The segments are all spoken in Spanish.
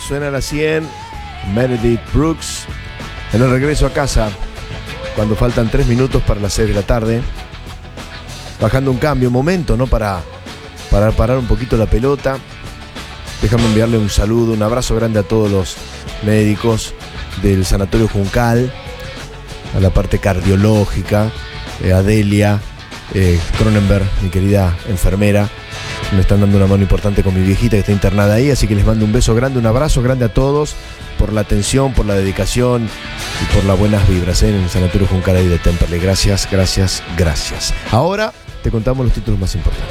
suena a las 100, Meredith Brooks, en el regreso a casa, cuando faltan 3 minutos para las 6 de la tarde, bajando un cambio, momento, ¿no? Para parar un poquito la pelota. Déjame enviarle un saludo, un abrazo grande a todos los médicos del Sanatorio Juncal, a la parte cardiológica, a Delia Cronenberg, mi querida enfermera. Me están dando una mano importante con mi viejita que está internada ahí, así que les mando un beso grande, un abrazo grande a todos por la atención, por la dedicación y por las buenas vibras en el Sanatorio Juncal ahí de Temperley. Gracias, gracias, gracias. Ahora te contamos los títulos más importantes.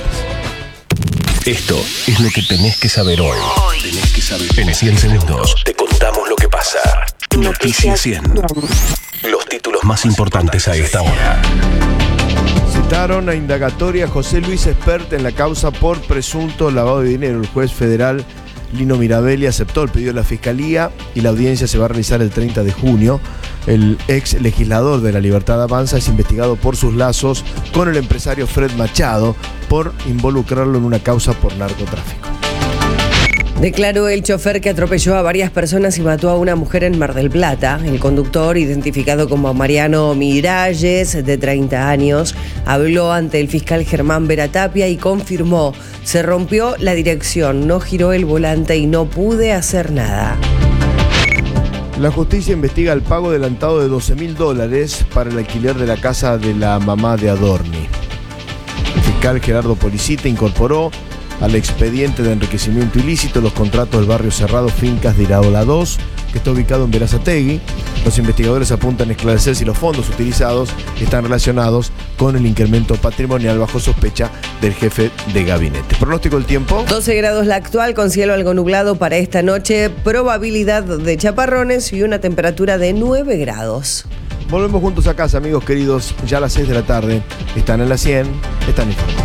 Esto es lo que tenés que saber hoy. En 100 segundos te contamos lo que pasa. Noticias 100. Los títulos más importantes a esta hora. Citaron a indagatoria a José Luis Espert en la causa por presunto lavado de dinero. El juez federal Lino Mirabelli aceptó el pedido de la Fiscalía y la audiencia se va a realizar el 30 de junio. El ex legislador de La Libertad Avanza es investigado por sus lazos con el empresario Fred Machado por involucrarlo en una causa por narcotráfico. Declaró el chofer que atropelló a varias personas y mató a una mujer en Mar del Plata. El conductor, identificado como Mariano Miralles, de 30 años, habló ante el fiscal Germán Veratapia y confirmó: se rompió la dirección, no giró el volante y no pude hacer nada. La justicia investiga el pago adelantado de $12.000 para el alquiler de la casa de la mamá de Adorni. El fiscal Gerardo Policite incorporó al expediente de enriquecimiento ilícito los contratos del barrio cerrado Fincas de Iraola 2, que está ubicado en Berazategui. Los investigadores apuntan a esclarecer si los fondos utilizados están relacionados con el incremento patrimonial bajo sospecha del jefe de gabinete. Pronóstico del tiempo. 12 grados la actual, con cielo algo nublado para esta noche, probabilidad de chaparrones y una temperatura de 9 grados. Volvemos juntos a casa, amigos queridos, ya a las 6 de la tarde. Están en la 100, están informados.